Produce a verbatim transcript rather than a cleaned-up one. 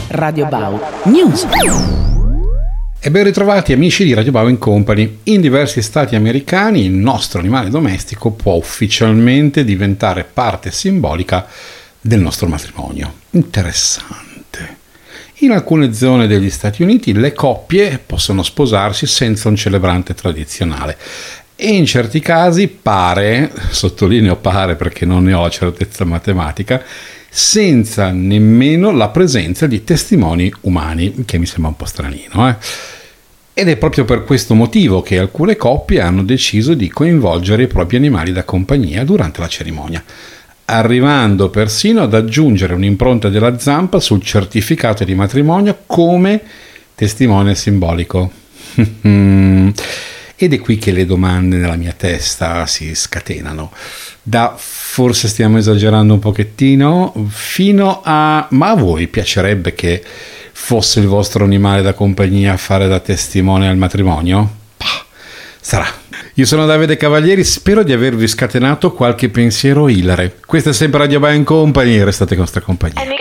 Radio Bau News. E ben ritrovati amici di Radio Bau Company. In diversi stati americani il nostro animale domestico può ufficialmente diventare parte simbolica del nostro matrimonio. Interessante. In alcune zone degli Stati Uniti le coppie possono sposarsi senza un celebrante tradizionale e in certi casi pare, sottolineo pare perché non ne ho la certezza matematica, senza nemmeno la presenza di testimoni umani, che mi sembra un po' stranino, eh? Ed è proprio per questo motivo che alcune coppie hanno deciso di coinvolgere i propri animali da compagnia durante la cerimonia, arrivando persino ad aggiungere un'impronta della zampa sul certificato di matrimonio come testimone simbolico. Ed è qui che le domande nella mia testa si scatenano. Da forse stiamo esagerando un pochettino, fino a ma a voi piacerebbe che fosse il vostro animale da compagnia a fare da testimone al matrimonio? Pah, sarà. Io sono Davide Cavalieri, spero di avervi scatenato qualche pensiero ilare. Questa è sempre Radio Bau Company e restate con nostra compagnia.